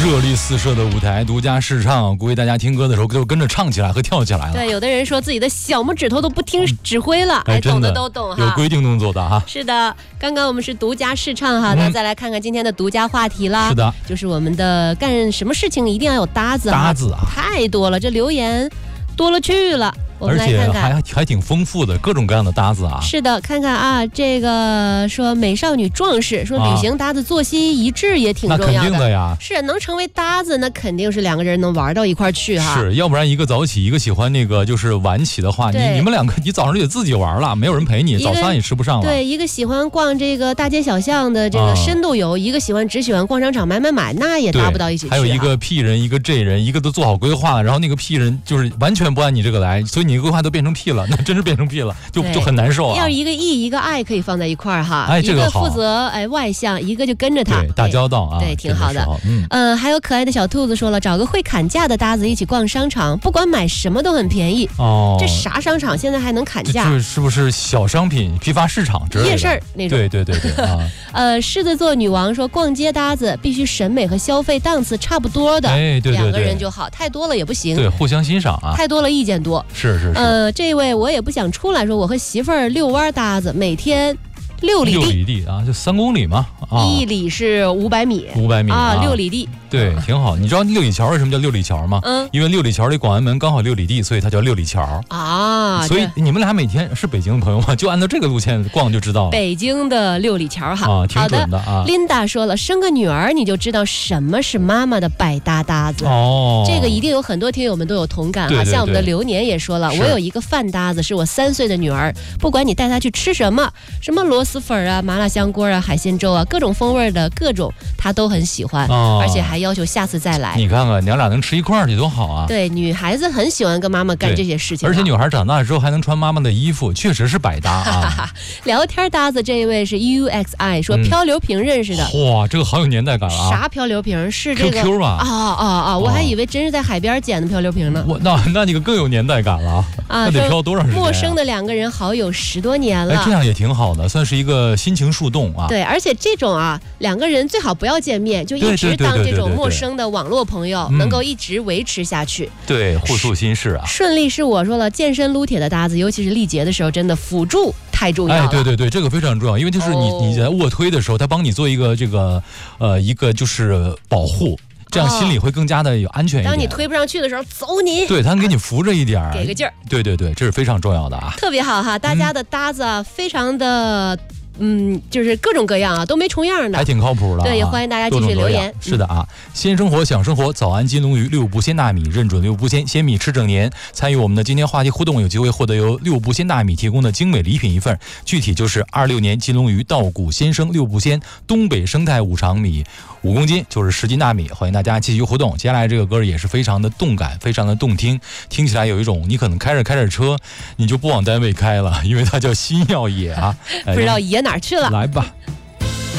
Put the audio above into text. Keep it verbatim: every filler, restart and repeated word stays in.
热力四射的舞台，独家试唱，估计大家听歌的时候就跟着唱起来和跳起来了。 对，有的人说自己的小拇指头都不听指挥了，哎，懂的都懂哈。 有规定动作的哈。 是的，刚刚我们是独家试唱哈，那、嗯、再来看看今天的独家话题啦。 是的， 就是我们的干什么事情一定要有搭子。 搭子啊， 太多了，这留言多了去了。我们来看看， 而且还还挺丰富的，各种各样的搭子啊。 是的，看看啊，这个说美少女壮士说旅行搭子作息一致也挺重要的。 那肯定的呀。 是能成为搭子，那肯定是两个人能玩到一块去哈。 是，要不然一个早起，一个喜欢那个就是晚起的话，你你们两个你早上就得自己玩了，没有人陪你，早餐也吃不上了。 对，一个喜欢逛这个大街小巷的这个深度游，啊、一个喜欢只喜欢逛商场买买买，那也搭不到一起去。 还有一个 P 人，一个 J 人，一个都做好规划了，然后那个 P 人就是完全不按你这个来，所以你的规划都变成 P。了，那真是变成屁了，就就很难受啊。 要一个 E 一个 I 可以放在一块儿哈， 哎，这个好。 一个负责哎外向，一个就跟着他， 对，打交道啊， 对，挺好的。 嗯， 呃，还有可爱的小兔子说了，找个会砍价的搭子一起逛商场，不管买什么都很便宜。哦，这啥商场现在还能砍价？ 这是不是小商品批发市场之类的？ 夜市那种。 对对对对啊。 呃，狮子座女王说，逛街搭子必须审美和消费档次差不多的， 哎，对对对， 两个人就好，太多了也不行。 对，互相欣赏啊。 太多了意见多。 是是是。 呃，这位我也不想出来说，我和媳妇儿遛弯搭子，每天六里地， 六里地啊，就三公里嘛，啊， 一里是五百米， 五百米啊，六里地， 对，挺好。你知道六里桥为什么叫六里桥吗？嗯，因为六里桥离广安门刚好六里地，所以它叫六里桥啊。 所以你们俩每天是北京的朋友吗？就按照这个路线逛就知道了。 北京的六里桥哈， 啊，挺准的啊。 Linda 说了，生个女儿你就知道什么是妈妈的百搭搭子哦。这个一定有很多听友们都有同感啊。像我们的流年也说了，我有一个饭搭子，是我三岁的女儿，不管你带她去吃什么，什么螺蛳粉啊、麻辣香锅啊、海鲜粥啊，各种风味的各种，她都很喜欢，哦、而且还要求下次再来。 你看看，娘俩能吃一块儿去多好啊！ 对，女孩子很喜欢跟妈妈干这些事情、啊， 而且女孩长大之后还能穿妈妈的衣服，确实是百搭啊。 聊天搭子这一位是 U X I 说漂流瓶认识的， 嗯、哇，这个好有年代感啊！ 啥漂流瓶？是这个 Q Q 吧？ 啊啊啊！我还以为真是在海边捡的漂流瓶呢。 我那那你个更有年代感了啊！那得漂多长时间、啊？ 陌生的两个人好友十多年了， 哎，这样也挺好的，算是一个心情树洞啊。 对，而且这种啊，两个人最好不要见面，就一直当这种陌生的网络朋友，能够一直维持下去。 对，互诉心事啊。 顺利是我说了，健身撸铁的搭子，尤其是力竭的时候，真的辅助太重要了。 哎，对对对，这个非常重要，因为就是你、哦、你在卧推的时候，他帮你做一个这个呃一个就是保护。这样心里会更加的有安全一点。 当你推不上去的时候，走你。 对，他能给你扶着一点， 给个劲儿。 对对对，这是非常重要的啊。 特别好哈，大家的搭子啊，非常的。嗯，就是各种各样啊，都没重样的， 还挺靠谱的、啊。 对，也欢迎大家继续留言。 是的啊，鲜生活享生活，早安金龙鱼六步鲜大米，认准六步鲜鲜米吃整年。参与我们的今天话题互动，有机会获得由六步鲜大米提供的精美礼品一份。具体就是二六年金龙鱼稻谷鲜生六步鲜东北生态五常米五公斤，就是十斤大米。欢迎大家继续互动。接下来这个歌也是非常的动感，非常的动听，听起来有一种你可能开着开着车，你就不往单位开了，因为它叫新耀野啊， 不知道野哪儿去了？ 来吧。